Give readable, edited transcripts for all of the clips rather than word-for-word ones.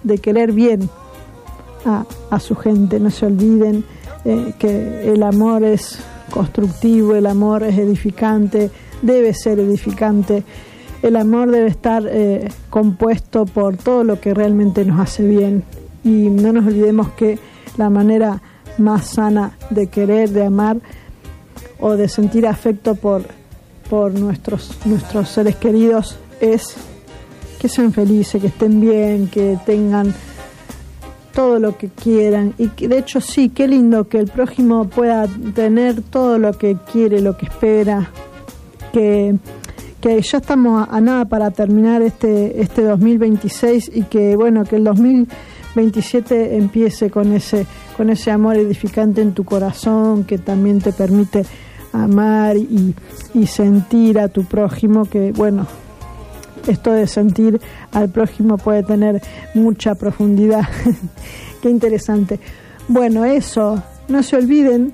de querer bien a su gente. No se olviden que el amor es constructivo, el amor es edificante, debe ser edificante. El amor debe estar compuesto por todo lo que realmente nos hace bien. Y no nos olvidemos que la manera más sana de querer, de amar o de sentir afecto por nuestros seres queridos es que sean felices, que estén bien, que tengan todo lo que quieran. Y que, de hecho, sí, qué lindo que el prójimo pueda tener todo lo que quiere, lo que espera, que ya estamos a nada para terminar este 2026 y que bueno, que el 2027 empiece con ese amor edificante en tu corazón, que también te permite amar y sentir a tu prójimo, que bueno, esto de sentir al prójimo puede tener mucha profundidad. Qué interesante. Bueno, eso, no se olviden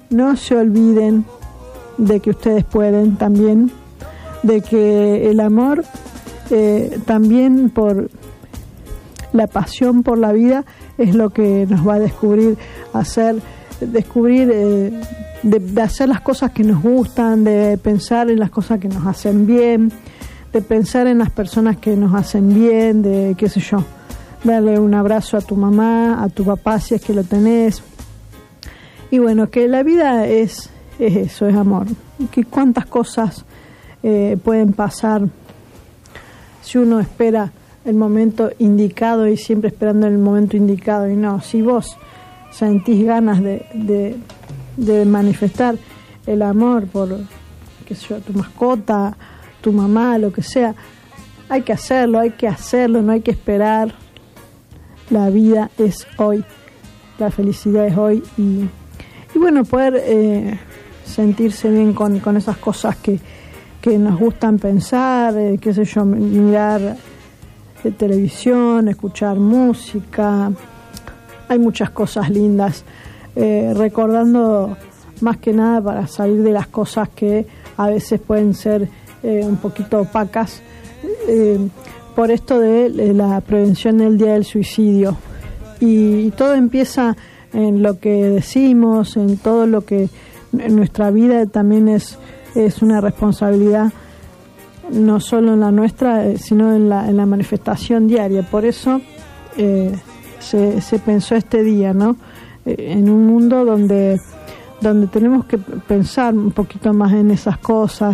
de que ustedes pueden también, de que el amor también por la pasión por la vida es lo que nos va a descubrir de hacer las cosas que nos gustan, de pensar en las cosas que nos hacen bien, de pensar en las personas que nos hacen bien, de qué sé yo, darle un abrazo a tu mamá, a tu papá si es que lo tenés. Y bueno, que la vida es eso, es amor. Que cuántas cosas pueden pasar si uno espera el momento indicado y siempre esperando el momento indicado. Y no, si vos sentís ganas de manifestar el amor por, qué sé yo, tu mascota, tu mamá, lo que sea, hay que hacerlo, no hay que esperar. La vida es hoy, la felicidad es hoy y bueno, poder sentirse bien con esas cosas que nos gustan pensar, qué sé yo, mirar televisión, escuchar música. Hay muchas cosas lindas, recordando más que nada para salir de las cosas que a veces pueden ser un poquito opacas, por esto de la prevención del Día del Suicidio. Y todo empieza en lo que decimos, en todo lo que en nuestra vida también es una responsabilidad, no solo en la nuestra, sino en la manifestación diaria. Por eso se pensó este día, ¿no? En un mundo donde tenemos que pensar un poquito más en esas cosas,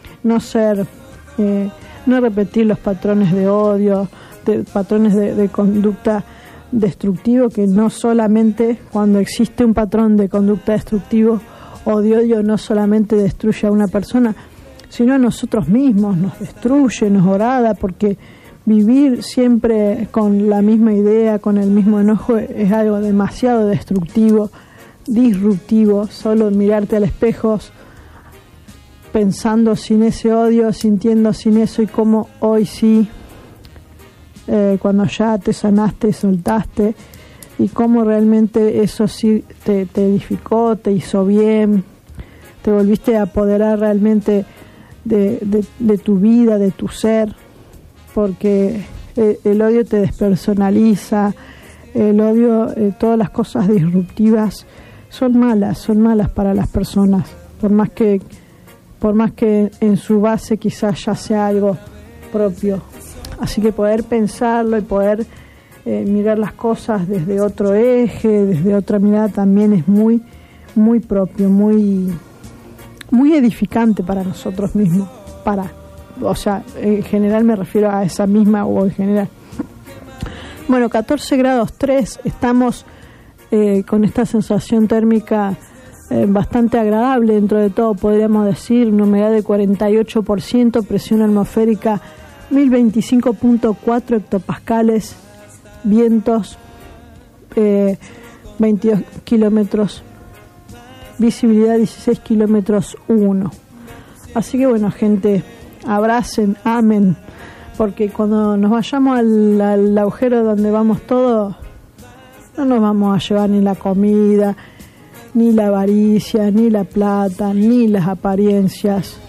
no repetir los patrones de odio, patrones de conducta destructivo, que no solamente cuando existe un patrón de conducta destructivo o de odio no solamente destruye a una persona, sino a nosotros mismos, nos destruye, nos horada, porque vivir siempre con la misma idea, con el mismo enojo, es algo demasiado destructivo, disruptivo. Solo mirarte al espejo pensando sin ese odio, sintiendo sin eso, y cómo hoy sí, cuando ya te sanaste y soltaste, y cómo realmente eso sí te edificó, te hizo bien, te volviste a apoderar realmente de tu vida, de tu ser, porque el odio te despersonaliza, el odio, todas las cosas disruptivas son malas para las personas, por más que en su base quizás ya sea algo propio. Así que poder pensarlo y poder mirar las cosas desde otro eje, desde otra mirada, también es muy, muy propio, muy, muy edificante para nosotros mismos. O sea, en general me refiero a esa misma o en general. Bueno, 14 grados 3, estamos con esta sensación térmica bastante agradable dentro de todo, podríamos decir, una humedad de 48%, presión atmosférica 1025.4 hectopascales, vientos 22 kilómetros, visibilidad 16 kilómetros 1. Así que bueno, gente, abracen, amen, porque cuando nos vayamos al agujero donde vamos todos, no nos vamos a llevar ni la comida, ni la avaricia, ni la plata, ni las apariencias.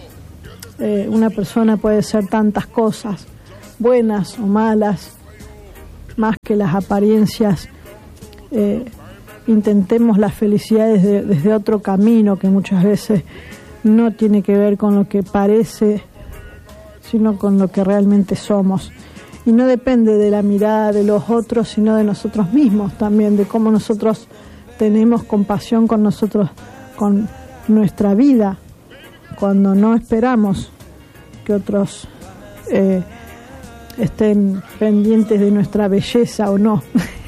Una persona puede ser tantas cosas, buenas o malas. más que las apariencias, intentemos la felicidad desde otro camino que muchas veces no tiene que ver con lo que parece, sino con lo que realmente somos. Y no depende de la mirada de los otros, sino de nosotros mismos también, de cómo nosotros tenemos compasión con nosotros, con nuestra vida, cuando no esperamos que otros estén pendientes de nuestra belleza o no.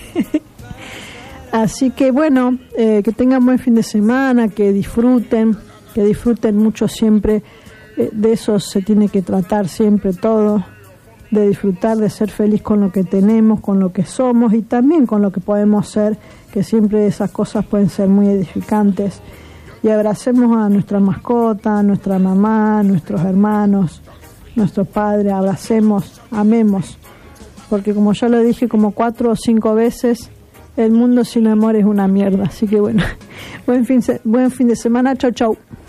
Así que bueno, que tengan buen fin de semana, que disfruten mucho siempre. De eso se tiene que tratar siempre todo, de disfrutar, de ser feliz con lo que tenemos, con lo que somos y también con lo que podemos ser, que siempre esas cosas pueden ser muy edificantes. Y abracemos a nuestra mascota, a nuestra mamá, a nuestros hermanos, nuestro padre, abracemos, amemos, porque como ya lo dije como 4 o 5 veces, el mundo sin amor es una mierda. Así que bueno, buen fin de semana, chau chau.